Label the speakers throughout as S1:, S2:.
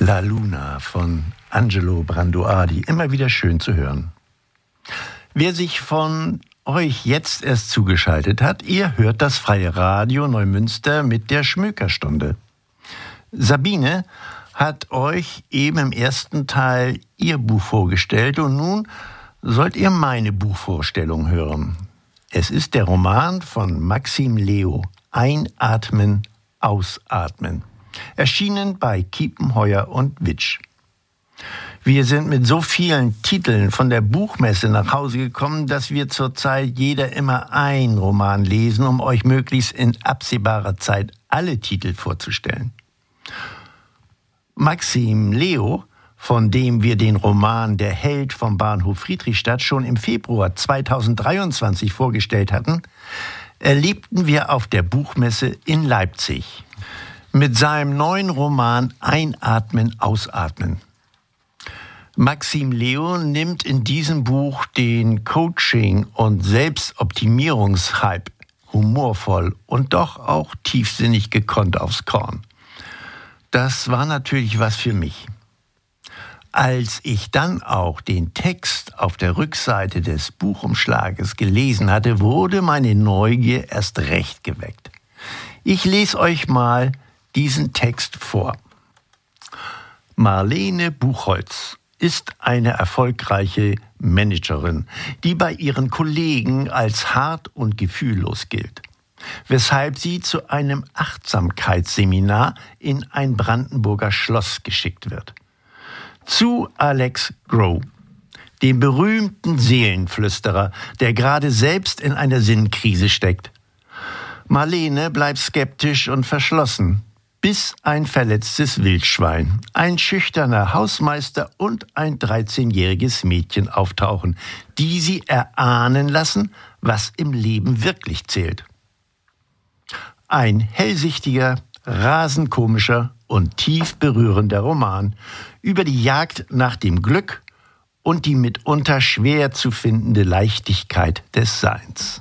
S1: La Luna von Angelo Branduardi, immer wieder schön zu hören. Wer sich von euch jetzt erst zugeschaltet hat, ihr hört das Freie Radio Neumünster mit der Schmökerstunde. Sabine hat euch eben im ersten Teil ihr Buch vorgestellt und nun sollt ihr meine Buchvorstellung hören. Es ist der Roman von Maxim Leo, Einatmen, Ausatmen. Erschienen bei Kiepenheuer und Witsch. Wir sind mit so vielen Titeln von der Buchmesse nach Hause gekommen, dass wir zurzeit jeder immer einen Roman lesen, um euch möglichst in absehbarer Zeit alle Titel vorzustellen. Maxim Leo, von dem wir den Roman Der Held vom Bahnhof Friedrichstadt schon im Februar 2023 vorgestellt hatten, erlebten wir auf der Buchmesse in Leipzig. Mit seinem neuen Roman Einatmen, Ausatmen. Maxim Leo nimmt in diesem Buch den Coaching- und Selbstoptimierungshype humorvoll und doch auch tiefsinnig gekonnt aufs Korn. Das war natürlich was für mich. Als ich dann auch den Text auf der Rückseite des Buchumschlages gelesen hatte, wurde meine Neugier erst recht geweckt. Ich lese euch mal diesen Text vor. Marlene Buchholz ist eine erfolgreiche Managerin, die bei ihren Kollegen als hart und gefühllos gilt, weshalb sie zu einem Achtsamkeitsseminar in ein Brandenburger Schloss geschickt wird. Zu Alex Grow, dem berühmten Seelenflüsterer, der gerade selbst in einer Sinnkrise steckt. Marlene bleibt skeptisch und verschlossen, bis ein verletztes Wildschwein, ein schüchterner Hausmeister und ein 13-jähriges Mädchen auftauchen, die sie erahnen lassen, was im Leben wirklich zählt. Ein hellsichtiger, rasend komischer und tief berührender Roman über die Jagd nach dem Glück und die mitunter schwer zu findende Leichtigkeit des Seins.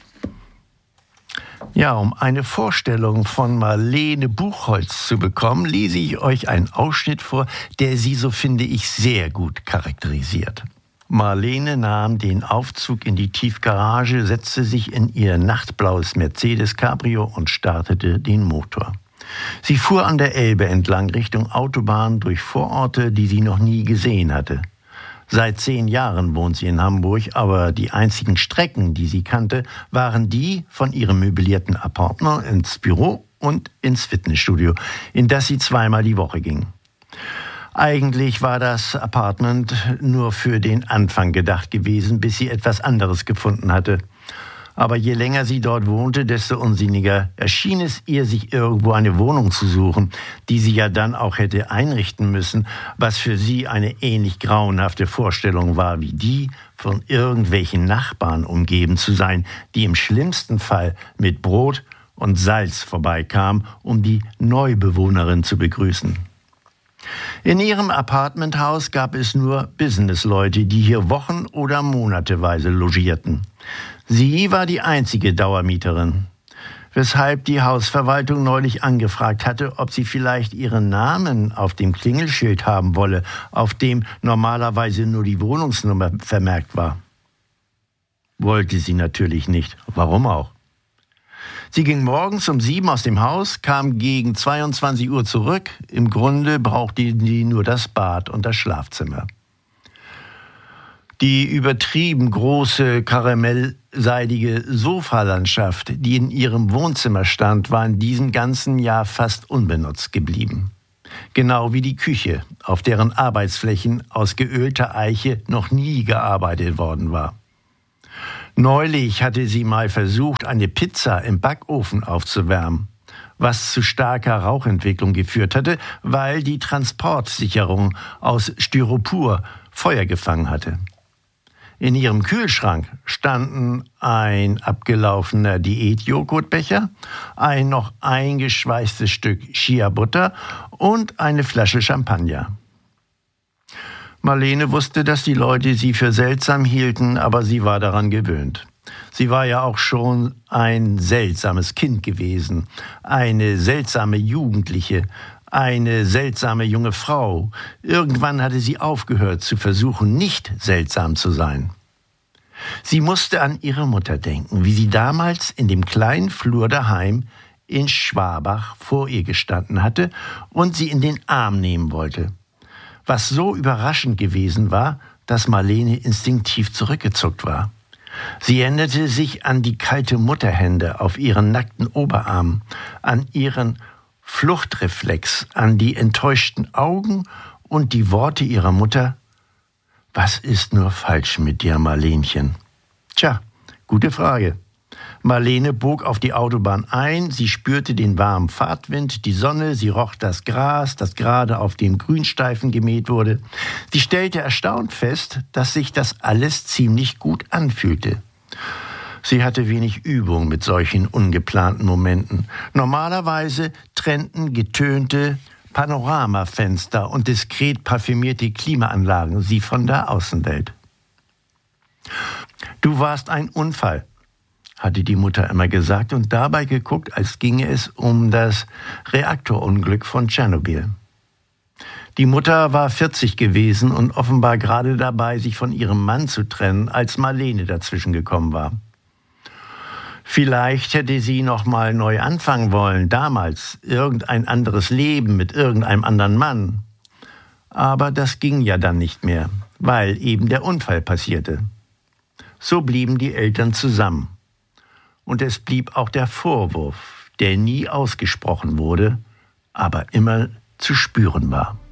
S1: Ja, um eine Vorstellung von Marlene Buchholz zu bekommen, lese ich euch einen Ausschnitt vor, der sie, so finde ich, sehr gut charakterisiert. Marlene nahm den Aufzug in die Tiefgarage, setzte sich in ihr nachtblaues Mercedes Cabrio und startete den Motor. Sie fuhr an der Elbe entlang Richtung Autobahn durch Vororte, die sie noch nie gesehen hatte. Seit 10 Jahren wohnt sie in Hamburg, aber die einzigen Strecken, die sie kannte, waren die von ihrem möblierten Appartement ins Büro und ins Fitnessstudio, in das sie 2-mal die Woche ging. Eigentlich war das Appartement nur für den Anfang gedacht gewesen, bis sie etwas anderes gefunden hatte. Aber je länger sie dort wohnte, desto unsinniger erschien es ihr, sich irgendwo eine Wohnung zu suchen, die sie ja dann auch hätte einrichten müssen, was für sie eine ähnlich grauenhafte Vorstellung war wie die, von irgendwelchen Nachbarn umgeben zu sein, die im schlimmsten Fall mit Brot und Salz vorbeikamen, um die Neubewohnerin zu begrüßen. In ihrem Apartmenthaus gab es nur Businessleute, die hier Wochen- oder monateweise logierten. Sie war die einzige Dauermieterin, weshalb die Hausverwaltung neulich angefragt hatte, ob sie vielleicht ihren Namen auf dem Klingelschild haben wolle, auf dem normalerweise nur die Wohnungsnummer vermerkt war. Wollte sie natürlich nicht. Warum auch? Sie ging morgens um 7 aus dem Haus, kam gegen 22 Uhr zurück. Im Grunde brauchte sie nur das Bad und das Schlafzimmer. Die übertrieben große, karamellseidige Sofalandschaft, die in ihrem Wohnzimmer stand, war in diesem ganzen Jahr fast unbenutzt geblieben. Genau wie die Küche, auf deren Arbeitsflächen aus geölter Eiche noch nie gearbeitet worden war. Neulich hatte sie mal versucht, eine Pizza im Backofen aufzuwärmen, was zu starker Rauchentwicklung geführt hatte, weil die Transportsicherung aus Styropor Feuer gefangen hatte. In ihrem Kühlschrank standen ein abgelaufener Diät-Joghurtbecher, ein noch eingeschweißtes Stück Chia-Butter und eine Flasche Champagner. Marlene wusste, dass die Leute sie für seltsam hielten, aber sie war daran gewöhnt. Sie war ja auch schon ein seltsames Kind gewesen, eine seltsame Jugendliche, Eine seltsame junge Frau. Irgendwann hatte sie aufgehört zu versuchen, nicht seltsam zu sein. Sie musste an ihre Mutter denken, wie sie damals in dem kleinen Flur daheim in Schwabach vor ihr gestanden hatte und sie in den Arm nehmen wollte. Was so überraschend gewesen war, dass Marlene instinktiv zurückgezuckt war. Sie erinnerte sich an die kalte Mutterhände auf ihren nackten Oberarmen, an ihren Fluchtreflex, an die enttäuschten Augen und die Worte ihrer Mutter: Was ist nur falsch mit dir, Marlenchen? Tja, gute Frage. Marlene bog auf die Autobahn ein, sie spürte den warmen Fahrtwind, die Sonne, sie roch das Gras, das gerade auf dem Grünstreifen gemäht wurde. Sie stellte erstaunt fest, dass sich das alles ziemlich gut anfühlte. Sie hatte wenig Übung mit solchen ungeplanten Momenten. Normalerweise trennten getönte Panoramafenster und diskret parfümierte Klimaanlagen sie von der Außenwelt. Du warst ein Unfall, hatte die Mutter immer gesagt und dabei geguckt, als ginge es um das Reaktorunglück von Tschernobyl. Die Mutter war 40 gewesen und offenbar gerade dabei, sich von ihrem Mann zu trennen, als Marlene dazwischen gekommen war. Vielleicht hätte sie noch mal neu anfangen wollen, damals, irgendein anderes Leben mit irgendeinem anderen Mann. Aber das ging ja dann nicht mehr, weil eben der Unfall passierte. So blieben die Eltern zusammen. Und es blieb auch der Vorwurf, der nie ausgesprochen wurde, aber immer zu spüren war.